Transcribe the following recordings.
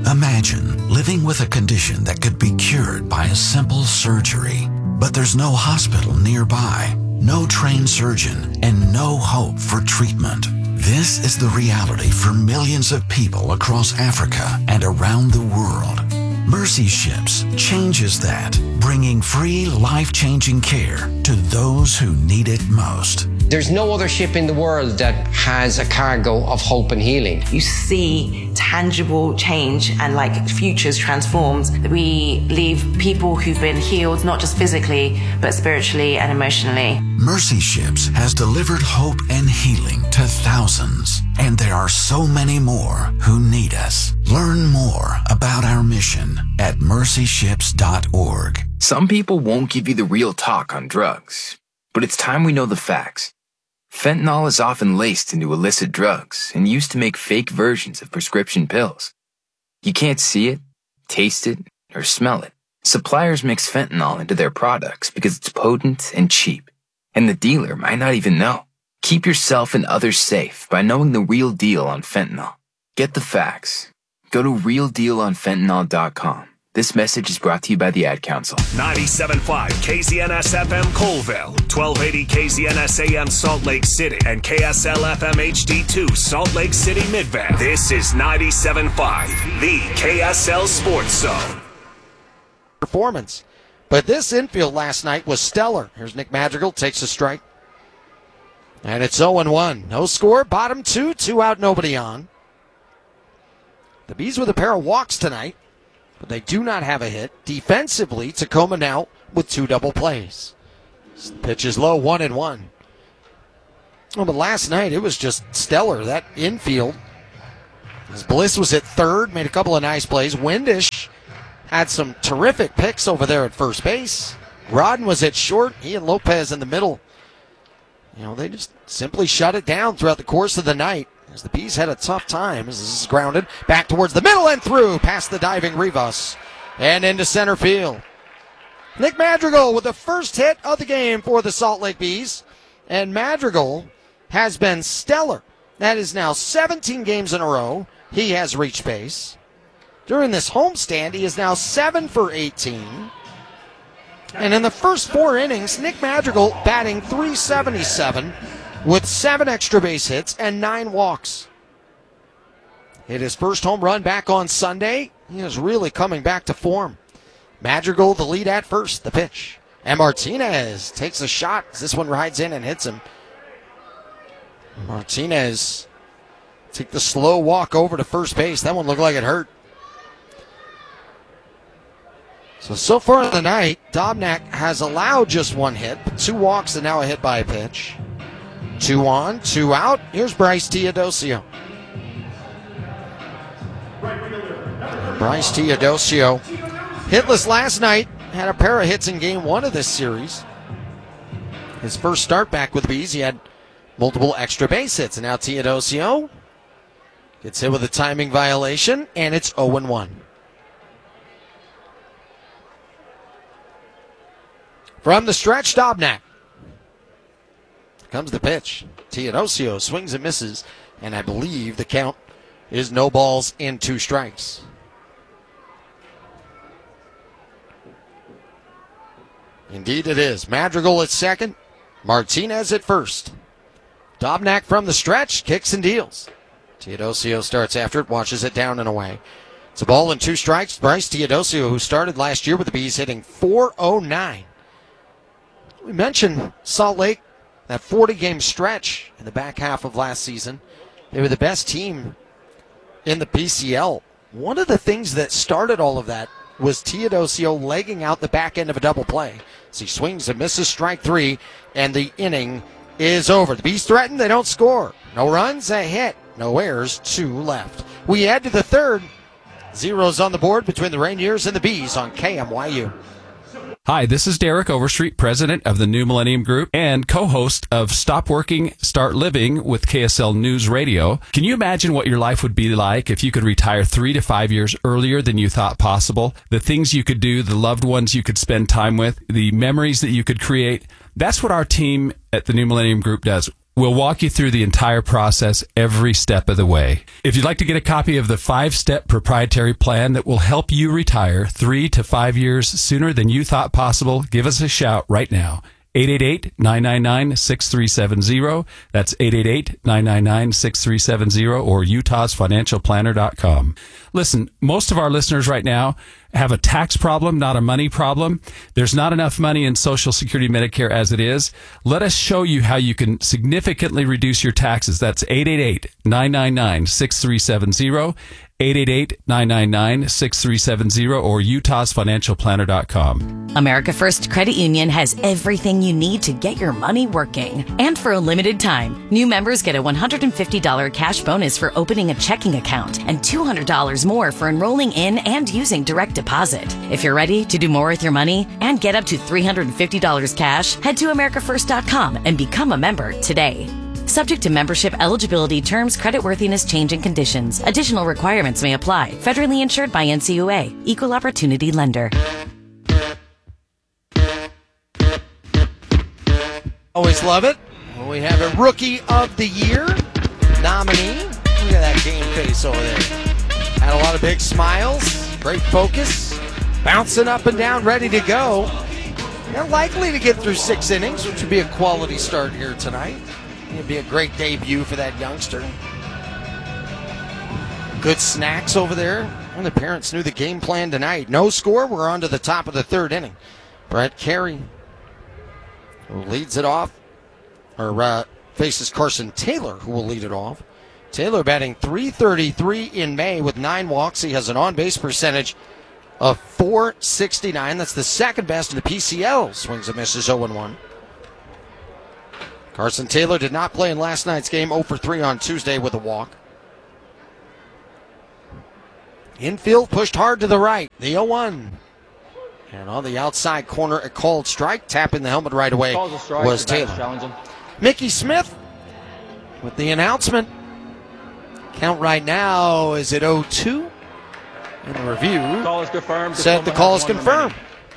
Imagine living with a condition that could be cured by a simple surgery, but there's no hospital nearby, no trained surgeon, and no hope for treatment. This is the reality for millions of people across Africa and around the world. Mercy Ships changes that, bringing free, life-changing care to those who need it most. There's no other ship in the world that has a cargo of hope and healing. You see tangible change and futures transformed. We leave people who've been healed, not just physically, but spiritually and emotionally. Mercy Ships has delivered hope and healing to thousands, and there are so many more who need us. Learn more about our mission at mercyships.org. Some people won't give you the real talk on drugs, but it's time we know the facts. Fentanyl is often laced into illicit drugs and used to make fake versions of prescription pills. You can't see it, taste it, or smell it. Suppliers mix fentanyl into their products because it's potent and cheap, and the dealer might not even know. Keep yourself and others safe by knowing the real deal on fentanyl. Get the facts. Go to realdealonfentanyl.com. This message is brought to you by the Ad Council. 97.5 KZNS-FM Colville, 1280 KZNS-AM Salt Lake City, and KSL-FM HD2 Salt Lake City Midvale. This is 97.5, the KSL Sports Zone. Performance. But this infield last night was stellar. Here's Nick Madrigal, takes a strike. And it's 0-1. No score, bottom two out, nobody on. The Bees with a pair of walks tonight, but they do not have a hit. Defensively, Tacoma now with 2 double plays. Pitch is low, 1-1. Oh, but last night it was just stellar. That infield, as Bliss was at third, made a couple of nice plays. Windish had some terrific picks over there at first base. Rodden was at short. He and Lopez in the middle. They just simply shut it down throughout the course of the night. As the Bees had a tough time as this is grounded back towards the middle and through past the diving Rivas and into center field. Nick Madrigal with the first hit of the game for the Salt Lake Bees, and Madrigal has been stellar. That is now 17 games in a row he has reached base. During this homestand, he is now 7 for 18. And in the first 4 innings, Nick Madrigal batting .377 with 7 extra base hits and 9 walks. Hit his first home run back on Sunday. He is really coming back to form. Madrigal the lead at first, the pitch. And Martinez takes a shot as this one rides in and hits him. Martinez take the slow walk over to first base. That one looked like it hurt. So far in the night, Dobnak has allowed just 1 hit, but 2 walks and now a hit by a pitch. 2 on, 2 out. Here's Bryce Teodosio. Bryce Teodosio, hitless last night, had a pair of hits in game 1 of this series. His first start back with the Bees, he had multiple extra base hits. And now Teodosio gets hit with a timing violation, and it's 0-1. From the stretch, Dobnak. Comes the pitch. Teodosio swings and misses, and I believe the count is no balls and 2 strikes. Indeed it is. Madrigal at second, Martinez at first. Dobnak from the stretch, kicks and deals. Teodosio starts after it, watches it down and away. It's a ball and 2 strikes. Bryce Teodosio, who started last year with the Bees, hitting .409. We mentioned Salt Lake, that 40-game stretch in the back half of last season. They were the best team in the PCL. One of the things that started all of that was Teodosio legging out the back end of a double play. As he swings and misses strike 3, and the inning is over. The Bees threaten, they don't score. No runs, a hit. No errors, 2 left. We head to the third. Zeros on the board between the Rainiers and the Bees on KMYU. Hi, this is Derek Overstreet, president of the New Millennium Group and co-host of Stop Working, Start Living with KSL News Radio. Can you imagine what your life would be like if you could retire 3 to 5 years earlier than you thought possible? The things you could do, the loved ones you could spend time with, the memories that you could create. That's what our team at the New Millennium Group does. We'll walk you through the entire process every step of the way. If you'd like to get a copy of the 5-step proprietary plan that will help you retire 3 to 5 years sooner than you thought possible, give us a shout right now. 888-999-6370. That's 888-999-6370 or utahsfinancialplanner.com. Listen, most of our listeners right now have a tax problem, not a money problem. There's not enough money in Social Security Medicare as it is. Let us show you how you can significantly reduce your taxes. That's 888-999-6370. 888-999-6370 or utahsfinancialplanner.com. America First Credit Union has everything you need to get your money working. And for a limited time, new members get a $150 cash bonus for opening a checking account and $200 more for enrolling in and using direct deposit. If you're ready to do more with your money and get up to $350 cash, head to americafirst.com and become a member today. Subject to membership eligibility, terms, creditworthiness, change, and conditions. Additional requirements may apply. Federally insured by NCUA. Equal Opportunity Lender. Always love it. We have a Rookie of the Year nominee. Look at that game face over there. Had a lot of big smiles, great focus, bouncing up and down, ready to go. They're likely to get through 6 innings, which would be a quality start here tonight. It'd be a great debut for that youngster. Good snacks over there. And the parents knew the game plan tonight. No score. We're on to the top of the 3rd inning. Brett Carey leads it off. Or faces Carson Taylor, who will lead it off. Taylor batting .333 in May with 9 walks. He has an on-base percentage of .469. That's the second best in the PCL. Swings and misses 0-1. Carson Taylor did not play in last night's game, 0 for 3 on Tuesday with a walk. Infield pushed hard to the right, the 0-1. And on the outside corner, a called strike. Tapping the helmet right away was Taylor. Mickey Smith with the announcement. Count right now is at 0-2. And the review said the call is confirmed.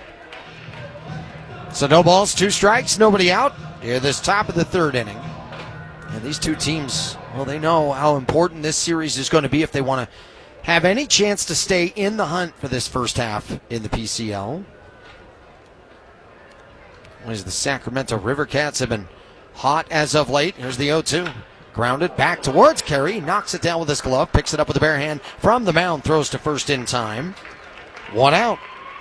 So no balls, 2 strikes, nobody out. Here, this top of the 3rd inning. And these two teams, well, they know how important this series is going to be if they want to have any chance to stay in the hunt for this first half in the PCL. As the Sacramento River Cats have been hot as of late. Here's the 0-2. Grounded back towards Carey. Knocks it down with his glove. Picks it up with a bare hand from the mound. Throws to first in time. 1 out.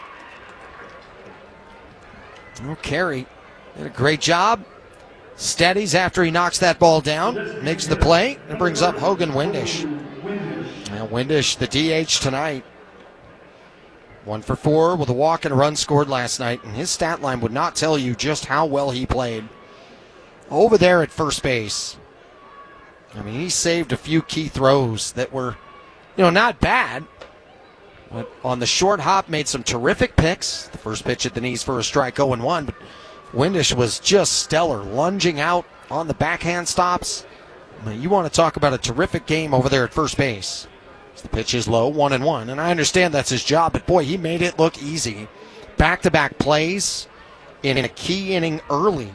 Oh, Carey did a great job. Steadies after he knocks that ball down. Makes the play. And brings up Hogan Windish. Now Windish, the DH tonight. 1 for 4 with a walk and a run scored last night. And his stat line would not tell you just how well he played over there at first base. I mean, he saved a few key throws that were, not bad. But on the short hop, made some terrific picks. The first pitch at the knees for a strike, 0-1. But Windish was just stellar, lunging out on the backhand stops. I mean, you want to talk about a terrific game over there at first base. The pitch is low, 1-1. And I understand that's his job, but boy, he made it look easy. Back-to-back plays in a key inning early.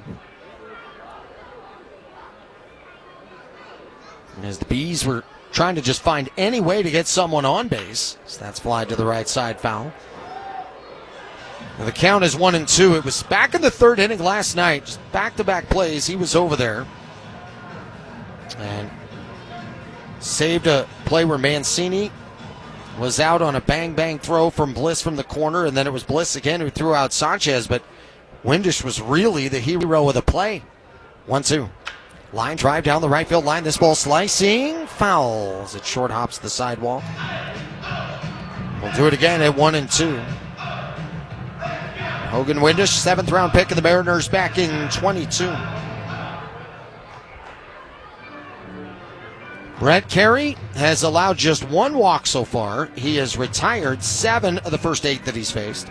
And as the Bees were trying to just find any way to get someone on base. So that's fly to the right side, foul. And the count is 1-2. It was back in the 3rd inning last night. Just back-to-back plays. He was over there. And saved a play where Mancini was out on a bang-bang throw from Bliss from the corner, and then it was Bliss again who threw out Sanchez, but Windish was really the hero of the play. 1-2. Line drive down the right field line. This ball slicing. Foul as it short hops the sidewalk. We'll do it again at 1-2. Hogan Windish, 7th round pick of the Mariners back in 22. Brett Carey has allowed just 1 walk so far. He has retired 7 of the first 8 that he's faced.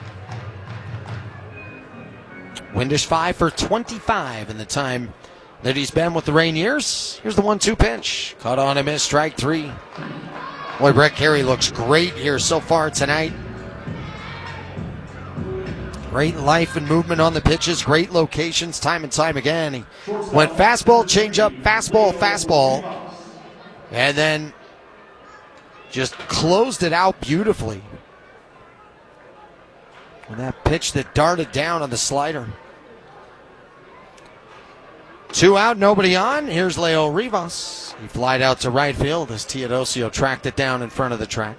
Windish 5 for 25 in the time that he's been with the Rainiers. Here's the 1-2 pitch. Caught on a miss, strike 3. Boy, Brett Carey looks great here so far tonight. Great life and movement on the pitches, great locations time and time again. He went fastball, changeup, fastball, and then just closed it out beautifully. And that pitch that darted down on the slider. 2 out, nobody on. Here's Leo Rivas. He flied out to right field as Teodosio tracked it down in front of the track.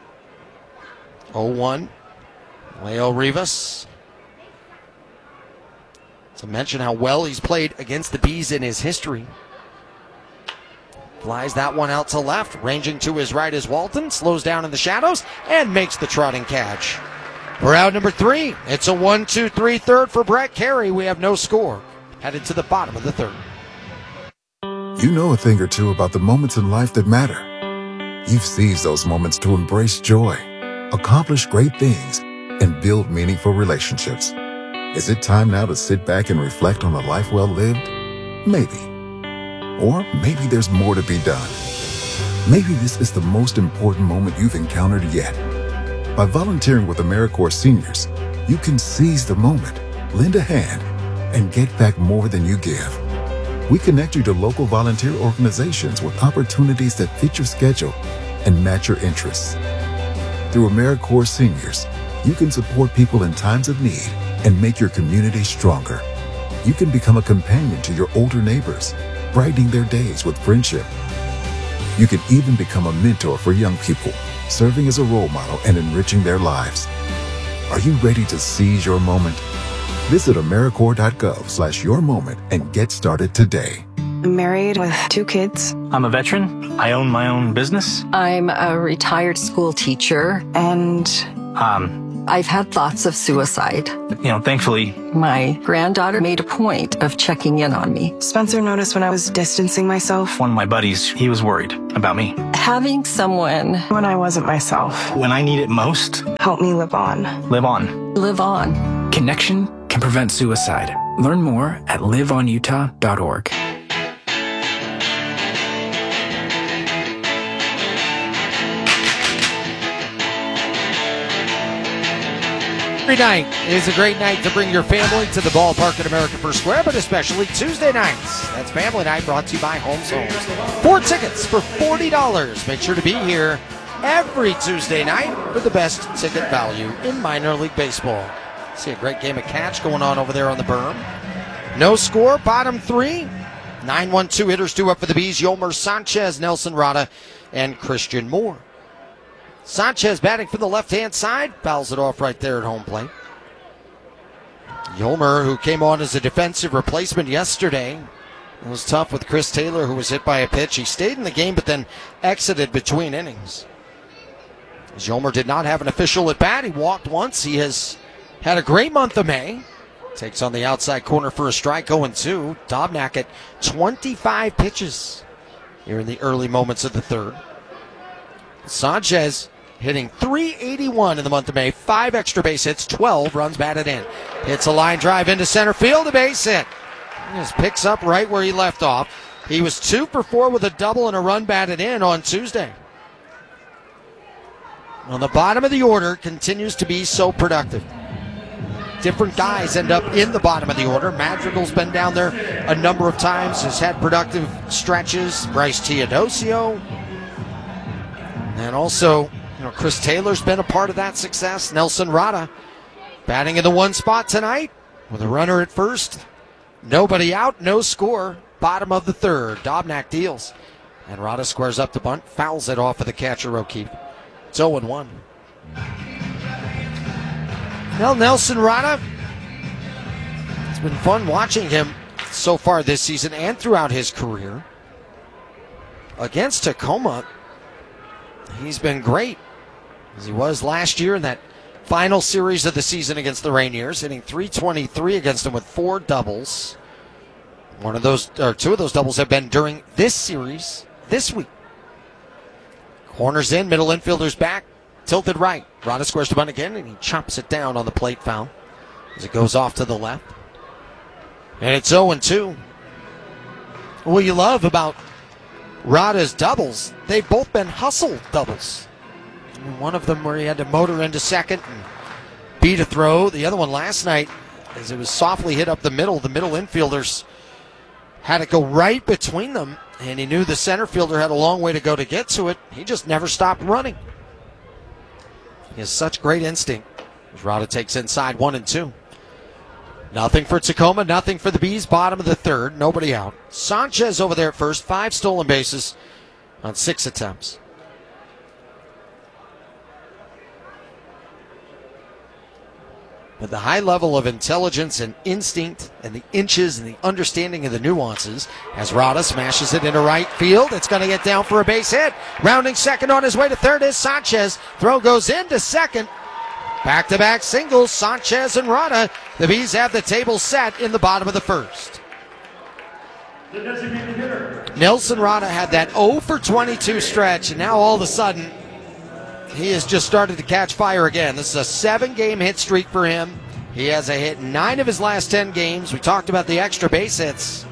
0-1. Leo Rivas. To mention how well he's played against the Bees in his history. Flies that one out to left. Ranging to his right is Walton. Slows down in the shadows and makes the trotting catch. We're out number 3. It's a 1-2-3 third for Brett Carey. We have no score. Headed to the bottom of the third. You know a thing or two about the moments in life that matter. You've seized those moments to embrace joy, accomplish great things, and build meaningful relationships. Is it time now to sit back and reflect on a life well lived? Maybe. Or maybe there's more to be done. Maybe this is the most important moment you've encountered yet. By volunteering with AmeriCorps Seniors, you can seize the moment, lend a hand, and get back more than you give. We connect you to local volunteer organizations with opportunities that fit your schedule and match your interests. Through AmeriCorps Seniors, you can support people in times of need and make your community stronger. You can become a companion to your older neighbors, brightening their days with friendship. You can even become a mentor for young people, serving as a role model and enriching their lives. Are you ready to seize your moment? Visit AmeriCorps.gov/yourmoment and get started today. I'm married with 2 kids. I'm a veteran. I own my own business. I'm a retired school teacher. And I've had thoughts of suicide. Thankfully, my granddaughter made a point of checking in on me. Spencer noticed when I was distancing myself. One of my buddies, he was worried about me. Having someone when I wasn't myself. When I need it most. Help me live on. Live on. Live on. Connection can prevent suicide. Learn more at liveonutah.org. Every night is a great night to bring your family to the ballpark at America First Square, but especially Tuesday nights. That's Family Night, brought to you by Holmes Homes. 4 tickets for $40. Make sure to be here every Tuesday night for the best ticket value in minor league baseball. See a great game of catch going on over there on the berm. No score, bottom 3. 9-1-2 hitters due up for the Bees. Yolmer Sanchez, Nelson Rada, and Christian Moore. Sanchez batting from the left-hand side, fouls it off right there at home plate. Yolmer, who came on as a defensive replacement yesterday, it was tough with Chris Taylor, who was hit by a pitch. He stayed in the game, but then exited between innings. As Yolmer did not have an official at bat, he walked once. He has had a great month of May. Takes on the outside corner for a strike, 0-2. Dobnak at 25 pitches here in the early moments of the third. Sanchez hitting .381 in the month of May, 5 extra base hits, 12 runs batted in. Hits a line drive into center field, a base hit. He just picks up right where he left off. He was 2 for 4 with a double and a run batted in on Tuesday. On the bottom of the order, continues to be so productive. Different guys end up in the bottom of the order. Madrigal's been down there a number of times, has had productive stretches. Bryce Teodosio. And also, Chris Taylor's been a part of that success. Nelson Rada batting in the 1 spot tonight with a runner at first. Nobody out, no score. Bottom of the third. Dobnak deals. And Rada squares up the bunt, fouls it off of the catcher O'Keefe. It's 0-1. Well, Nelson Rada, it's been fun watching him so far this season and throughout his career. Against Tacoma, he's been great, as he was last year in that final series of the season against the Rainiers, hitting .323 against them with 4 doubles. 2 of those doubles have been during this series this week. Corners in, middle infielder's back, tilted right. Rada squares the bunt again, and he chops it down on the plate foul as it goes off to the left. And it's 0-2. What you love about Rada's doubles, they've both been hustle doubles. One of them where he had to motor into second and beat a throw. The other one last night, as it was softly hit up the middle infielders had it go right between them, and he knew the center fielder had a long way to go to get to it. He just never stopped running. He has such great instinct. Rada takes inside 1-2. Nothing for Tacoma, nothing for the Bees. Bottom of the third, nobody out. Sanchez over there at first, 5 stolen bases on 6 attempts. But the high level of intelligence and instinct and the inches and the understanding of the nuances as Rada smashes it into right field. It's going to get down for a base hit. Rounding second on his way to third is Sanchez. Throw goes into second. Back-to-back singles, Sanchez and Rada. The Bees have the table set in the bottom of the first. Nelson Rada had that 0 for 22 stretch, and now all of a sudden he has just started to catch fire again. This is a 7-game hit streak for him. He has a hit in 9 of his last 10 games. We talked about the extra base hits.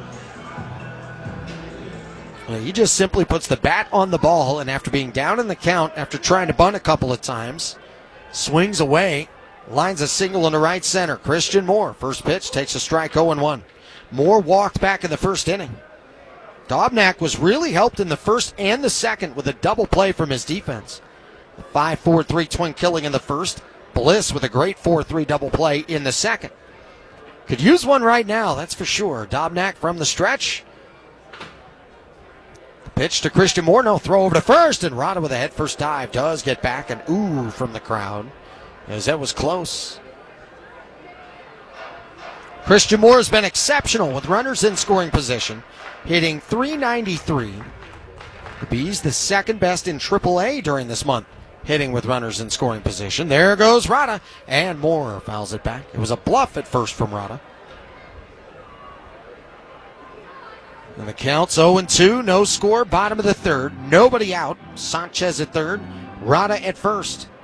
Well, he just simply puts the bat on the ball, and after being down in the count, after trying to bunt a couple of times, swings away, lines a single into right center. Christian Moore, first pitch, takes a strike, 0-1. Moore walked back in the first inning. Dobnak was really helped in the first and the second with a double play from his defense. 5-4-3 twin killing in the first. Bliss with a great 4-3 double play in the second. Could use one right now, that's for sure. Dobnak from the stretch. The pitch to Christian Moore, no throw over to first, and Rada with a head first dive does get back an ooh from the crowd, as that was close. Christian Moore has been exceptional with runners in scoring position, hitting .393. The Bees the second best in AAA during this month, hitting with runners in scoring position. There goes Rada, and Moore fouls it back. It was a bluff at first from Rada. And the count's 0-2, no score, bottom of the third. Nobody out. Sanchez at third, Rada at first.